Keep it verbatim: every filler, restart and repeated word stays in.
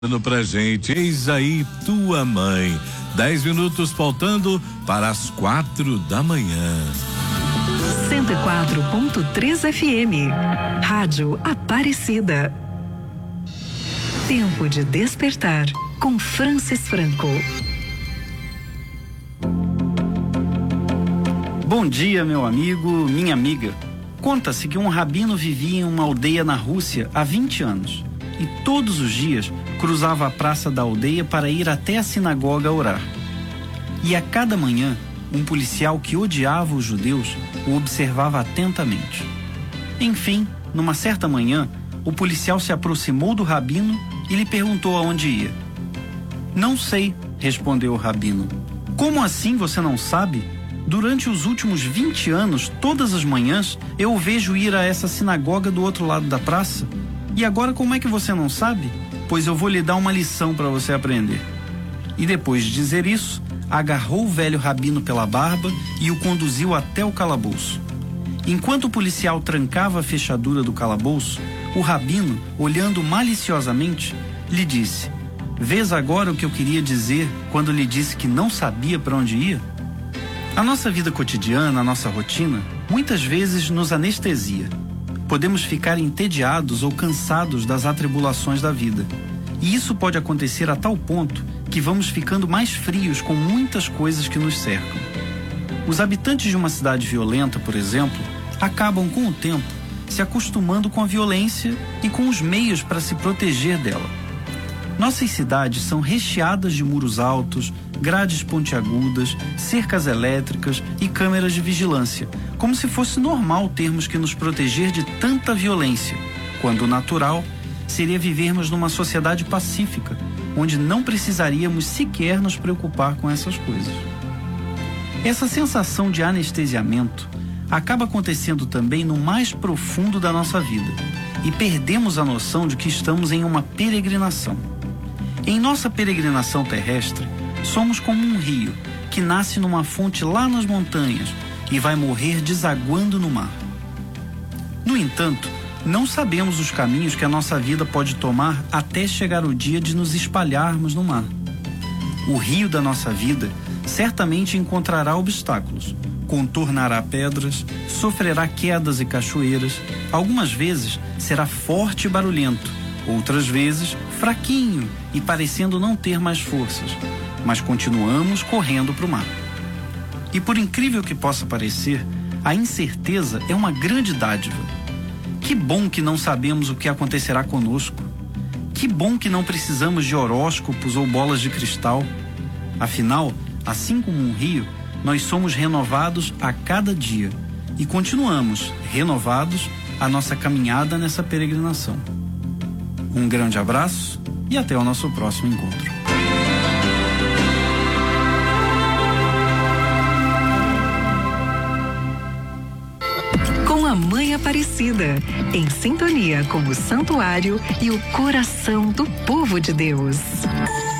Pra gente, eis aí tua mãe. Dez minutos faltando para as quatro da manhã. cento e quatro ponto três F M. Rádio Aparecida. Tempo de despertar com Francis Franco. Bom dia, meu amigo, minha amiga. Conta-se que um rabino vivia em uma aldeia na Rússia há vinte anos. E todos os dias cruzava a praça da aldeia para ir até a sinagoga orar. E a cada manhã, um policial que odiava os judeus o observava atentamente. Enfim, numa certa manhã, o policial se aproximou do rabino e lhe perguntou aonde ia. Não sei, respondeu o rabino. Como assim você não sabe? Durante os últimos vinte anos, todas as manhãs, eu o vejo ir a essa sinagoga do outro lado da praça. E agora como é que você não sabe? Pois eu vou lhe dar uma lição para você aprender. E depois de dizer isso, agarrou o velho rabino pela barba e o conduziu até o calabouço. Enquanto o policial trancava a fechadura do calabouço, o rabino, olhando maliciosamente, lhe disse: "Vês agora o que eu queria dizer quando lhe disse que não sabia para onde ia?" A nossa vida cotidiana, a nossa rotina, muitas vezes nos anestesia. Podemos ficar entediados ou cansados das atribulações da vida. E isso pode acontecer a tal ponto que vamos ficando mais frios com muitas coisas que nos cercam. Os habitantes de uma cidade violenta, por exemplo, acabam com o tempo se acostumando com a violência e com os meios para se proteger dela. Nossas cidades são recheadas de muros altos, grades pontiagudas, cercas elétricas e câmeras de vigilância, como se fosse normal termos que nos proteger de tanta violência, quando o natural seria vivermos numa sociedade pacífica, onde não precisaríamos sequer nos preocupar com essas coisas. Essa sensação de anestesiamento acaba acontecendo também no mais profundo da nossa vida, e perdemos a noção de que estamos em uma peregrinação. Em nossa peregrinação terrestre, somos como um rio que nasce numa fonte lá nas montanhas e vai morrer desaguando no mar. No entanto, não sabemos os caminhos que a nossa vida pode tomar até chegar o dia de nos espalharmos no mar. O rio da nossa vida certamente encontrará obstáculos, contornará pedras, sofrerá quedas e cachoeiras, algumas vezes será forte e barulhento, outras vezes fraquinho e parecendo não ter mais forças, mas continuamos correndo para o mar. E por incrível que possa parecer, a incerteza é uma grande dádiva. Que bom que não sabemos o que acontecerá conosco. Que bom que não precisamos de horóscopos ou bolas de cristal. Afinal, assim como um rio, nós somos renovados a cada dia e continuamos renovados a nossa caminhada nessa peregrinação. Um grande abraço e até o nosso próximo encontro. Com a Mãe Aparecida, em sintonia com o santuário e o coração do povo de Deus.